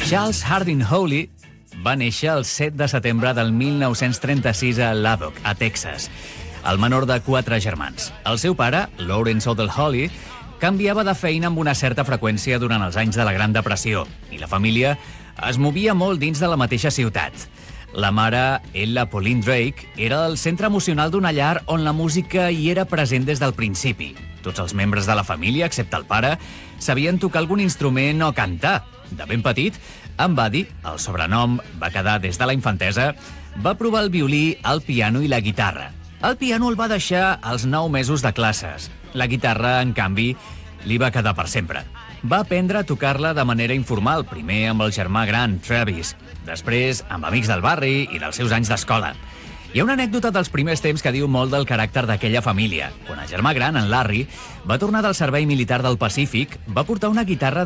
Charles Harding Hawley va néixer el 7 de setembre del 1936 a Lubbock, a Texas, el menor de 4 germans. El seu pare, Lawrence Odell Hawley, canviava de feina amb una certa freqüència durant els anys de la Gran Depressió i la família es movia molt dins de la mateixa ciutat. La mare, Ella Pauline Drake, era el centre emocional d'una llar on la música hi era present des del principi. Tots els membres de la família, excepte el pare, sabien tocar algun instrument o cantar. De ben petit, en Buddy, el sobrenom va quedar des de la infantesa, va provar el violí, el piano i la guitarra. El piano el va deixar als 9 mesos de classes. La guitarra, en canvi, li va quedar per sempre. Va aprendre a tocar-la de manera informal, primer amb el germà gran, Travis, després amb amics del barri i dels seus anys d'escola. Hi ha una anècdota dels primers temps que diu molt del caràcter d'aquella família. Quan el germà gran, en Larry, va tornar del servei militar del Pacífic, va portar una guitarra